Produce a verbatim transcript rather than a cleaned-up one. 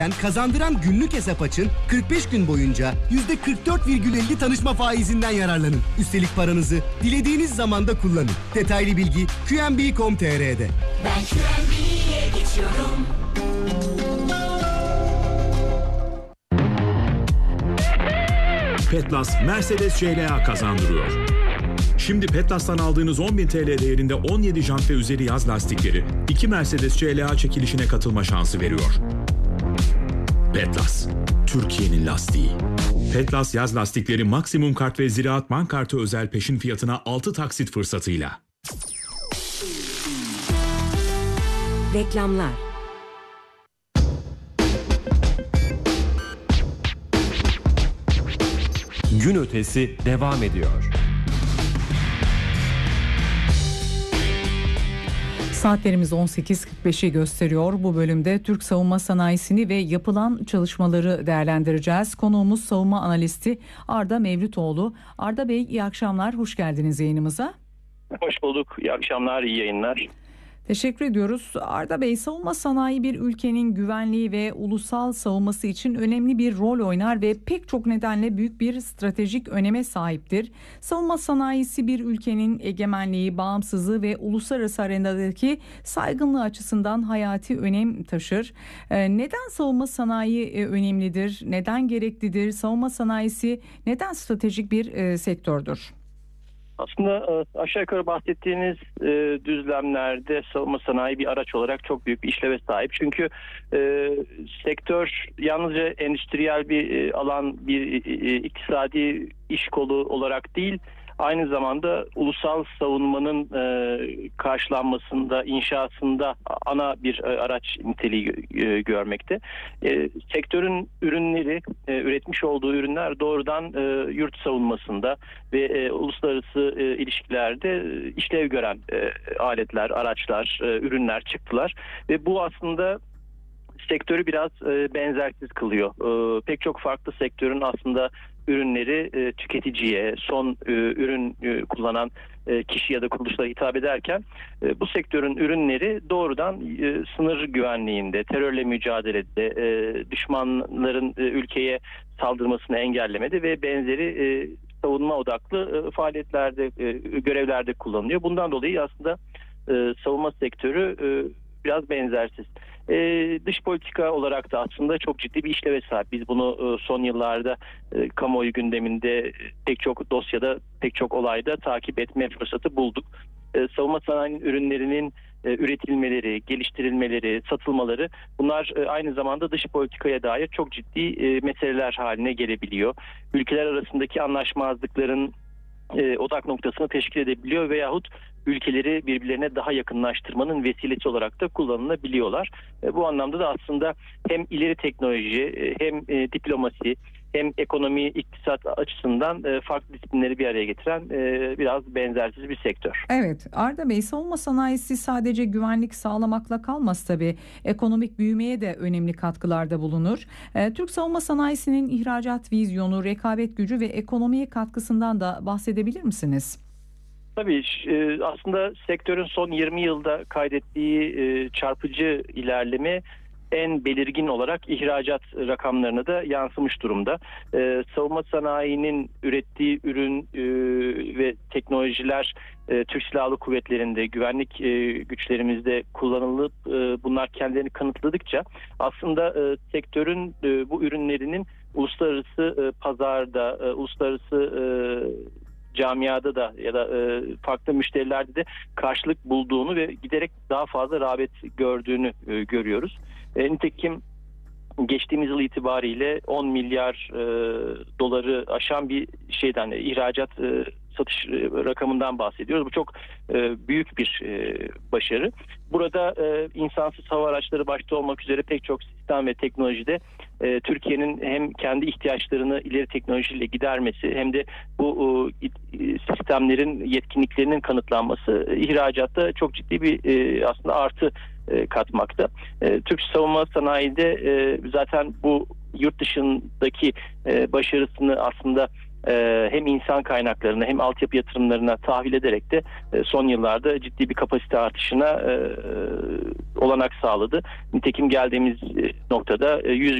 Kazandıran günlük hesap açın, kırk beş gün boyunca yüzde kırk dört virgül elli tanışma faizinden yararlanın. Üstelik paranızı dilediğiniz zamanda kullanın. Detaylı bilgi Q N B nokta com nokta t r'de. Ben Q N B'ye geçiyorum. Petlas Mercedes C L A kazandırıyor. Şimdi Petlas'tan aldığınız on bin T L değerinde on yedi jant ve üzeri yaz lastikleri iki Mercedes C L A çekilişine katılma şansı veriyor. Petlas, Türkiye'nin lastiği. Petlas yaz lastikleri maksimum kart ve Ziraat Bank kartı özel peşin fiyatına altı taksit fırsatıyla. Reklamlar. Gün ötesi devam ediyor. Saatlerimiz on sekiz kırk beşi gösteriyor. Bu bölümde Türk savunma sanayisini ve yapılan çalışmaları değerlendireceğiz. Konuğumuz savunma analisti Arda Mevlütoğlu. Arda Bey, iyi akşamlar, hoş geldiniz yayınımıza. Hoş bulduk, iyi akşamlar, iyi yayınlar. Teşekkür ediyoruz. Arda Bey, savunma sanayi bir ülkenin güvenliği ve ulusal savunması için önemli bir rol oynar ve pek çok nedenle büyük bir stratejik öneme sahiptir. Savunma sanayisi bir ülkenin egemenliği, bağımsızlığı ve uluslararası arenadaki saygınlığı açısından hayati önem taşır. Neden savunma sanayi önemlidir? Neden gereklidir? Savunma sanayisi neden stratejik bir sektördür? Aslında aşağı yukarı bahsettiğiniz e, düzlemlerde savunma sanayi bir araç olarak çok büyük bir işleve sahip. Çünkü e, sektör yalnızca endüstriyel bir e, alan, bir e, iktisadi iş kolu olarak değil, aynı zamanda ulusal savunmanın e, karşılanmasında, inşasında ana bir e, araç niteliği e, görmekte. E, sektörün ürünleri, e, üretmiş olduğu ürünler doğrudan e, yurt savunmasında ve e, uluslararası e, ilişkilerde e, işlev gören e, aletler, araçlar, e, ürünler çıktılar. Ve bu aslında sektörü biraz e, benzersiz kılıyor. E, pek çok farklı sektörün aslında ürünleri e, tüketiciye, son e, ürün e, kullanan e, kişi ya da kuruluşlara hitap ederken e, bu sektörün ürünleri doğrudan e, sınır güvenliğinde, terörle mücadelede, e, düşmanların e, ülkeye saldırmasını engellemede ve benzeri e, savunma odaklı e, faaliyetlerde, e, görevlerde kullanılıyor. Bundan dolayı aslında e, savunma sektörü e, biraz benzersiz. Ee, dış politika olarak da aslında çok ciddi bir işleve sahip. Biz bunu e, son yıllarda e, kamuoyu gündeminde pek çok dosyada, pek çok olayda takip etme fırsatı bulduk. E, savunma sanayinin ürünlerinin e, üretilmeleri, geliştirilmeleri, satılmaları, bunlar e, aynı zamanda dış politikaya dair çok ciddi e, meseleler haline gelebiliyor. Ülkeler arasındaki anlaşmazlıkların e, odak noktasını teşkil edebiliyor veyahut ülkeleri birbirlerine daha yakınlaştırmanın vesilesi olarak da kullanılabiliyorlar. E, bu anlamda da aslında hem ileri teknoloji, e, hem e, diplomasi, hem ekonomi, iktisat açısından e, farklı disiplinleri bir araya getiren e, biraz benzersiz bir sektör. Evet, Arda Bey, savunma sanayisi sadece güvenlik sağlamakla kalmaz tabii. Ekonomik büyümeye de önemli katkılarda bulunur. E, Türk savunma sanayisinin ihracat vizyonu, rekabet gücü ve ekonomiye katkısından da bahsedebilir misiniz? Tabii aslında sektörün son yirmi yılda kaydettiği çarpıcı ilerleme en belirgin olarak ihracat rakamlarına da yansımış durumda. Ee, savunma sanayinin ürettiği ürün e, ve teknolojiler e, Türk Silahlı Kuvvetleri'nde, güvenlik e, güçlerimizde kullanılıp e, bunlar kendilerini kanıtladıkça aslında e, sektörün e, bu ürünlerinin uluslararası e, pazarda, e, uluslararası e, camiada da ya da e, farklı müşterilerde de karşılık bulduğunu ve giderek daha fazla rağbet gördüğünü e, görüyoruz. E, nitekim geçtiğimiz yıl itibariyle on milyar e, doları aşan bir şeyden, ihracat e, satış e, rakamından bahsediyoruz. Bu çok e, büyük bir e, başarı. Burada e, insansız hava araçları başta olmak üzere pek çok sistem ve teknolojide e, Türkiye'nin hem kendi ihtiyaçlarını ileri teknolojiyle gidermesi hem de bu e, sistemlerin yetkinliklerinin kanıtlanması e, ihracatta çok ciddi bir e, aslında artı e, katmakta. E, Türk savunma sanayide e, zaten bu yurt dışındaki e, başarısını aslında e, hem insan kaynaklarına hem altyapı yatırımlarına tahvil ederek de e, son yıllarda ciddi bir kapasite artışına e, olanak sağladı. Nitekim geldiğimiz e, noktada e, yüz